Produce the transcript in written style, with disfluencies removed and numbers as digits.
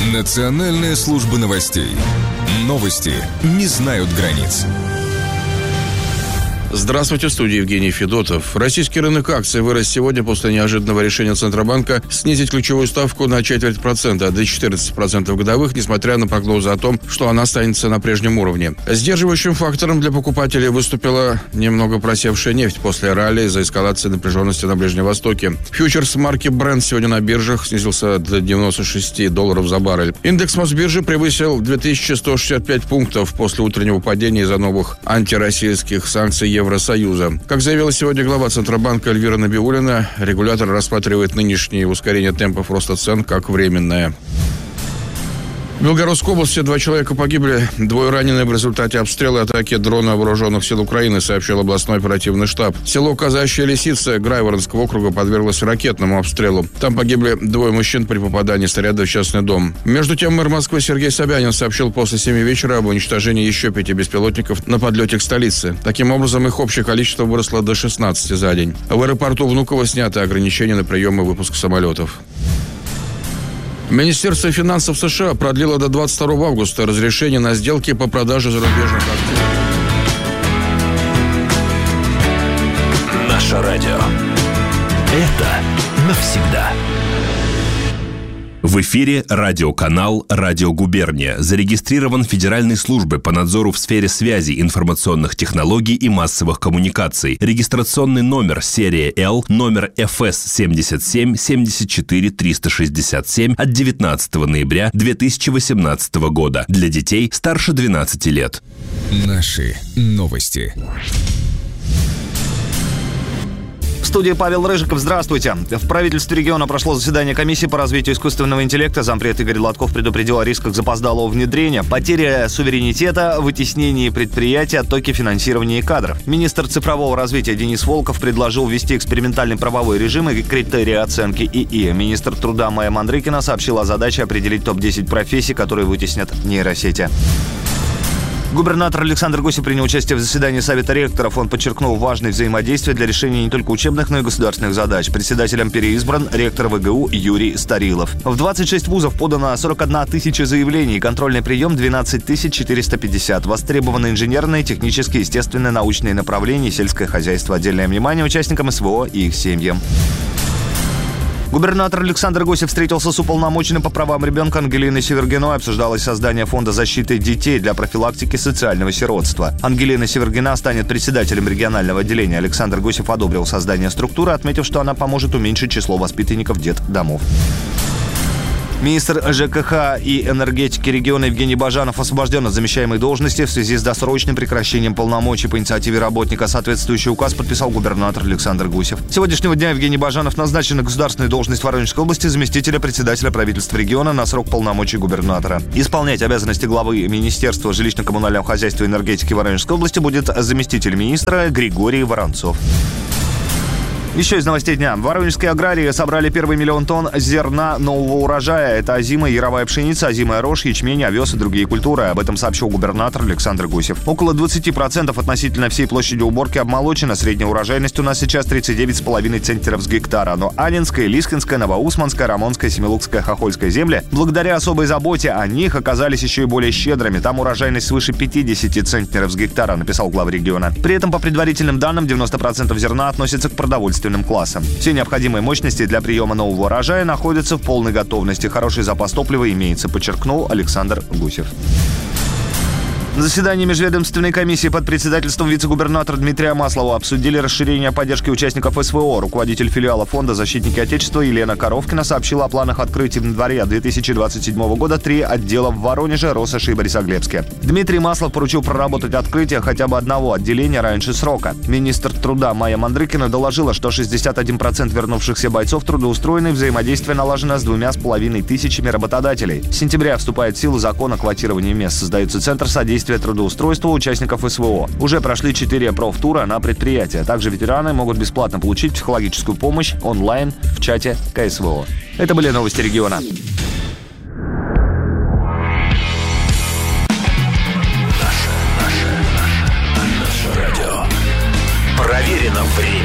Национальная служба новостей. Новости не знают границ. Здравствуйте, в студии Евгений Федотов. Российский рынок акций вырос сегодня после неожиданного решения Центробанка снизить ключевую ставку на 0,25% до 14% годовых, несмотря на прогнозы о том, что она останется на прежнем уровне. Сдерживающим фактором для покупателей выступила немного просевшая нефть после ралли из-за эскалации напряженности на Ближнем Востоке. Фьючерс марки Brent сегодня на биржах снизился до $96 за баррель. Индекс Мосбиржи превысил 2165 пунктов после утреннего падения из-за новых антироссийских санкций Евросоюза. Как заявила сегодня глава Центробанка Эльвира Набиуллина, регулятор рассматривает нынешнее ускорение темпов роста цен как временное. В Белгородской области 2 человека погибли, 2 ранены в результате обстрела и атаки дрона вооруженных сил Украины, сообщил областной оперативный штаб. Село Казачья Лисица Грайворонского округа подверглось ракетному обстрелу. Там погибли 2 мужчин при попадании снаряда в частный дом. Между тем, мэр Москвы Сергей Собянин сообщил после 7 вечера об уничтожении еще 5 беспилотников на подлете к столице. Таким образом, их общее количество выросло до 16 за день. В аэропорту Внуково снято ограничения на прием и выпуск самолетов. Министерство финансов США продлило до 22 августа разрешение на сделки по продаже зарубежных активов. Наше радио. Это навсегда. В эфире радиоканал «Радио Губерния». Зарегистрирован Федеральной службой по надзору в сфере связи, информационных технологий и массовых коммуникаций. Регистрационный номер серия L, номер FS 77 74 367 от 19 ноября 2018 года. Для детей старше 12 лет. Наши новости. В студии Павел Рыжиков. Здравствуйте. В правительстве региона прошло заседание комиссии по развитию искусственного интеллекта. Зампред Игорь Лотков предупредил о рисках запоздалого внедрения, потере суверенитета, вытеснении предприятий, оттоке финансирования и кадров. Министр цифрового развития Денис Волков предложил ввести экспериментальный правовой режим и критерии оценки ИИ. Министр труда Майя Мандрыкина сообщила о задаче определить топ-10 профессий, которые вытеснят нейросети. Губернатор Александр Гусев принял участие в заседании Совета ректоров. Он подчеркнул важность взаимодействия для решения не только учебных, но и государственных задач. Председателем переизбран ректор ВГУ Юрий Старилов. В 26 вузов подано 41 тысяча заявлений. Контрольный прием 12 450. Востребованы инженерные, технические, естественные, научные направления, сельское хозяйство. Отдельное внимание участникам СВО и их семьям. Губернатор Александр Гусев встретился с уполномоченным по правам ребенка Ангелиной Севергиной. Обсуждалось создание фонда защиты детей для профилактики социального сиротства. Ангелина Севергина станет председателем регионального отделения. Александр Гусев одобрил создание структуры, отметив, что она поможет уменьшить число воспитанников детдомов. Министр ЖКХ и энергетики региона Евгений Бажанов освобожден от замещаемой должности в связи с досрочным прекращением полномочий. По инициативе работника соответствующий указ подписал губернатор Александр Гусев. С сегодняшнего дня Евгений Бажанов назначен на государственную должность Воронежской области заместителя председателя правительства региона на срок полномочий губернатора. Исполнять обязанности главы Министерства жилищно-коммунального хозяйства и энергетики Воронежской области будет заместитель министра Григорий Воронцов. Еще из новостей дня. Воронежские аграрии собрали первый 1 миллион тонн зерна нового урожая. Это озимая яровая пшеница, озимая рожь, ячмень, овес и другие культуры. Об этом сообщил губернатор Александр Гусев. Около 20% относительно всей площади уборки обмолочено. Средняя урожайность у нас сейчас 39,5 центнеров с гектара. Но Анинская, Лискинская, Новоусманская, Рамонская, Семилукская, Хохольская земли, благодаря особой заботе о них, оказались еще и более щедрыми. Там урожайность свыше 50 центнеров с гектара, написал глава региона. При этом, по предварительным данным, 90% зерна относится к продовольственным классам. Все необходимые мощности для приема нового урожая находятся в полной готовности. Хороший запас топлива имеется, подчеркнул Александр Гусев. На заседании межведомственной комиссии под председательством вице-губернатора Дмитрия Маслова обсудили расширение поддержки участников СВО. Руководитель филиала фонда «Защитники Отечества» Елена Коровкина сообщила о планах открытия в январе 2027 года 3 отдела в Воронеже, Россоши и Борисоглебске. Дмитрий Маслов поручил проработать открытие хотя бы одного отделения раньше срока. Министр труда Майя Мандрыкина доложила, что 61% вернувшихся бойцов трудоустроены, взаимодействие налажено с 2500 работодателей. С сентября вступает в силу закон о квотировании мест. Создается Центр содействия трудоустройства участников СВО. Уже прошли 4 профтура на предприятия. Также ветераны могут бесплатно получить психологическую помощь онлайн в чате КСВО. Это были новости региона. Наше радио. Проверено временем.